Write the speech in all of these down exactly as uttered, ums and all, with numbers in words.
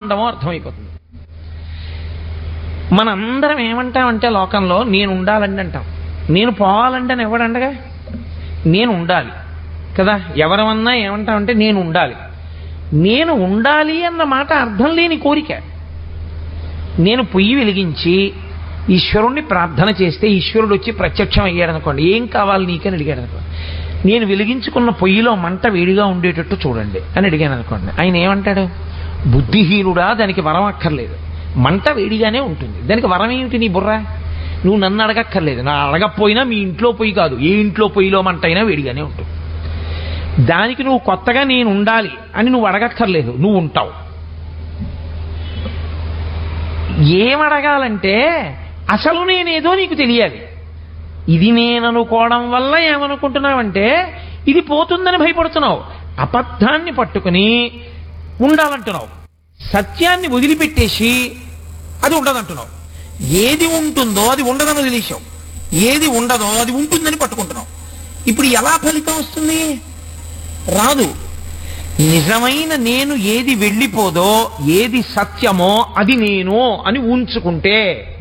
బ్రహ్మాండమో అర్థమైపోతుంది. మనందరం ఏమంటామంటే లోకంలో నేను ఉండాలండి అంటాం. నేను పోవాలంటే అని ఎవడండగా, నేను ఉండాలి కదా. ఎవరమన్నా ఏమంటామంటే నేను ఉండాలి. నేను ఉండాలి అన్న మాట అర్థం లేని కోరిక. నేను పొయ్యి వెలిగించి ఈశ్వరుణ్ణి ప్రార్థన చేస్తే ఈశ్వరుడు వచ్చి ప్రత్యక్షం అయ్యాడు అనుకోండి, ఏం కావాలి నీకని అడిగాడు అనుకోండి. నేను వెలిగించుకున్న పొయ్యిలో మంట వేడిగా ఉండేటట్టు చూడండి అని అడిగాను అనుకోండి, ఆయన ఏమంటాడు? బుద్ధిహీనుడా, దానికి వరం అక్కర్లేదు, మంట వేడిగానే ఉంటుంది, దానికి వరం ఏమిటి నీ బుర్ర? నువ్వు నన్ను అడగక్కర్లేదు, నా అడగకపోయినా మీ ఇంట్లో పొయ్యి కాదు, ఏ ఇంట్లో పొయ్యిలో మంట అయినా వేడిగానే ఉంటుంది. దానికి నువ్వు కొత్తగా నేను ఉండాలి అని నువ్వు అడగక్కర్లేదు, నువ్వు ఉంటావు. ఏమడగాలంటే అసలు నేనేదో నీకు తెలియాలి. ఇది నేను అనుకోవడం వల్ల ఏమనుకుంటున్నావంటే ఇది పోతుందని భయపడుతున్నావు, అబద్ధాన్ని పట్టుకుని ఉండాలంటున్నావు, సత్యాన్ని వదిలిపెట్టేసి అది ఉండదంటున్నావు. ఏది ఉంటుందో అది ఉండదని వదిలేసావు, ఏది ఉండదో అది ఉంటుందని పట్టుకుంటున్నావు. ఇప్పుడు ఎలా ఫలితం వస్తుంది? రాదు. నిజమైన నేను ఏది వెళ్ళిపోదో, ఏది సత్యమో అది నేను అని ఊంచుకుంటే,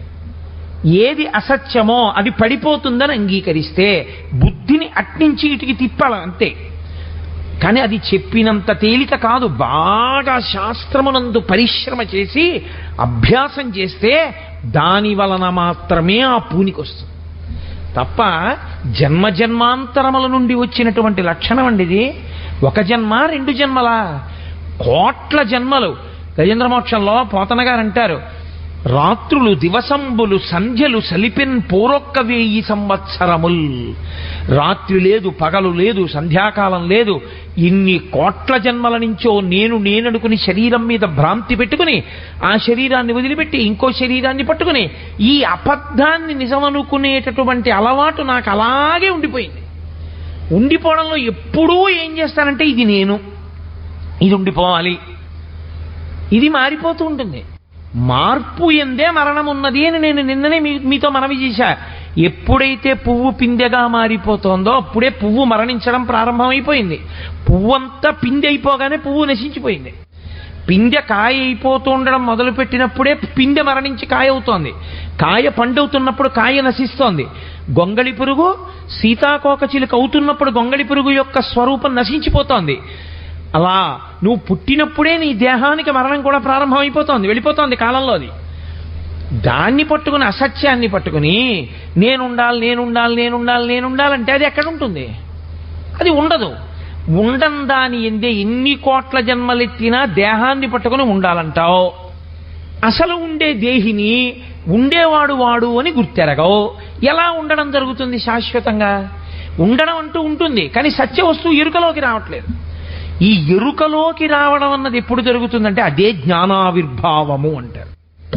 ఏది అసత్యమో అది పడిపోతుందని అంగీకరిస్తే బుద్ధిని అట్నుంచి ఇటుకి తిప్పాల అంతే. కానీ అది చెప్పినంత తేలిక కాదు. బాగా శాస్త్రమునందు పరిశ్రమ చేసి అభ్యాసం చేస్తే దాని వలన మాత్రమే ఆ పూనికి వస్తుంది తప్ప జన్మ జన్మాంతరముల నుండి వచ్చినటువంటి లక్షణం అండి ఇది. ఒక జన్మ, రెండు జన్మలా, కోట్ల జన్మలు. గజేంద్రమోక్షంలో పోతన గారు అంటారు, రాత్రులు దివసంబులు సంధ్యలు సలిపిన్ పూరొక్క వేయి సంవత్సరముల్. రాత్రి లేదు, పగలు లేదు, సంధ్యాకాలం లేదు. ఇన్ని కోట్ల జన్మల నుంచో నేను నేననుకుని శరీరం మీద భ్రాంతి పెట్టుకుని ఆ శరీరాన్ని వదిలిపెట్టి ఇంకో శరీరాన్ని పట్టుకుని ఈ అబద్ధాన్ని నిజమనుకునేటటువంటి అలవాటు నాకు అలాగే ఉండిపోయింది. ఉండిపోవడంలో ఎప్పుడూ ఏం చేస్తానంటే ఇది నేను, ఇది ఉండిపోవాలి, ఇది మారిపోతూ ఉంటుంది. మార్పు ఎందే మరణం ఉన్నది అని నేను నిన్ననే మీతో మనవి చేశా. ఎప్పుడైతే పువ్వు పిందెగా మారిపోతుందో అప్పుడే పువ్వు మరణించడం ప్రారంభమైపోయింది. పువ్వు అంతా పిందె అయిపోగానే పువ్వు నశించిపోయింది. పిందె కాయ అయిపోతూ ఉండడం మొదలుపెట్టినప్పుడే పిందె మరణించి కాయ అవుతోంది. కాయ పండవుతున్నప్పుడు కాయ నశిస్తోంది. గొంగళి పురుగు సీతాకోక చిలుక అవుతున్నప్పుడు గొంగళి పురుగు యొక్క స్వరూపం నశించిపోతోంది. అలా నువ్వు పుట్టినప్పుడే నీ దేహానికి మరణం కూడా ప్రారంభమైపోతోంది, వెళ్ళిపోతోంది కాలంలో. అది దాన్ని పట్టుకుని, అసత్యాన్ని పట్టుకుని నేనుండాలి నేనుండాలి నేనుండాలి నేనుండాలంటే అది ఎక్కడ ఉంటుంది? అది ఉండదు. ఉండం దాని ఎందే ఎన్ని కోట్ల జన్మలెత్తినా దేహాన్ని పట్టుకుని ఉండాలంటావు. అసలు ఉండే దేహిని ఉండేవాడు వాడు అని గుర్తెరగవు. ఎలా ఉండడం జరుగుతుంది శాశ్వతంగా? ఉండడం అంటూ ఉంటుంది, కానీ సత్య వస్తువు ఎరుకలోకి రావట్లేదు. ఈ ఎరుకలోకి రావడం అన్నది ఎప్పుడు జరుగుతుందంటే అదే జ్ఞానావిర్భావము అంటారు.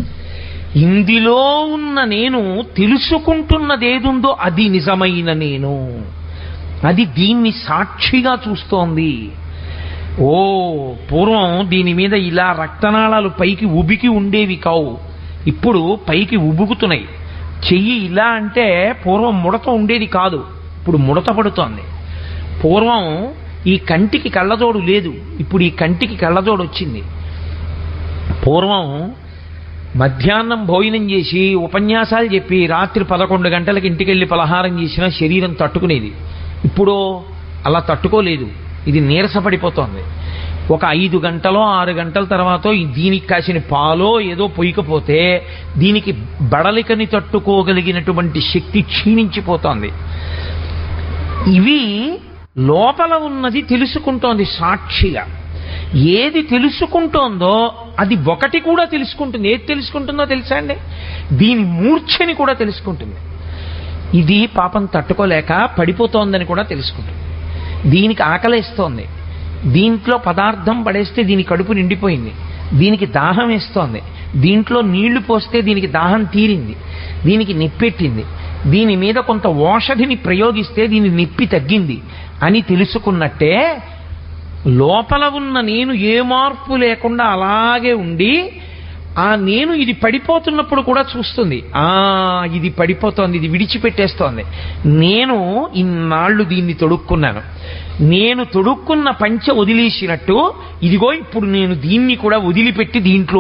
ఇందులో ఉన్న నేను తెలుసుకుంటున్నదేదుందో అది నిజమైన నేను, అది దీన్ని సాక్షిగా చూస్తోంది. ఓ పూర్వం దీని మీద ఇలా రక్తనాళాలు పైకి ఉబికి ఉండేవి కావు, ఇప్పుడు పైకి ఉబుకుతున్నాయి. చెయ్యి ఇలా అంటే పూర్వం ముడత ఉండేది కాదు, ఇప్పుడు ముడత పడుతోంది. పూర్వం ఈ కంటికి కళ్ళజోడు లేదు, ఇప్పుడు ఈ కంటికి కళ్ళజోడు వచ్చింది. పూర్వం మధ్యాహ్నం భోజనం చేసి ఉపన్యాసాలు చెప్పి రాత్రి పదకొండు గంటలకు ఇంటికి వెళ్ళి పలహారం చేసినా శరీరం తట్టుకునేది. ఇప్పుడు అలా తట్టుకోలేదు, ఇది నీరసపడిపోతోంది. ఒక ఐదు గంటలో ఆరు గంటల తర్వాత దీనికి కాసిన పాలో ఏదో పొయ్యకపోతే దీనికి బడలికని తట్టుకోగలిగినటువంటి శక్తి క్షీణించిపోతోంది. ఇవి లోపల ఉన్నది తెలుసుకుంటోంది సాక్షిగా. ఏది తెలుసుకుంటోందో అది ఒకటి కూడా తెలుసుకుంటుంది. ఏది తెలుసుకుంటుందో తెలుసా అండి? దీని మూర్ఛని కూడా తెలుసుకుంటుంది. ఇది పాపం తట్టుకోలేక పడిపోతోందని కూడా తెలుసుకుంటుంది. దీనికి ఆకలేస్తోంది, దీంట్లో పదార్థం పడేస్తే దీని కడుపు నిండిపోయింది, దీనికి దాహం వేస్తోంది, దీంట్లో నీళ్లు పోస్తే దీనికి దాహం తీరింది, దీనికి నిప్పెట్టింది, దీని మీద కొంత ఓషధిని ప్రయోగిస్తే దీని నిప్పి తగ్గింది అని తెలుసుకున్నట్టే లోపల ఉన్న నేను ఏ మార్పు లేకుండా అలాగే ఉండి ఆ నేను ఇది పడిపోతున్నప్పుడు కూడా చూస్తుంది. ఆ ఇది పడిపోతోంది, ఇది విడిచిపెట్టేస్తోంది. నేను ఇన్నాళ్ళు దీన్ని తొడుక్కున్నాను, నేను తొడుక్కున్న పంచె వదిలేసినట్టు ఇదిగో ఇప్పుడు నేను దీన్ని కూడా వదిలిపెట్టి దీంట్లో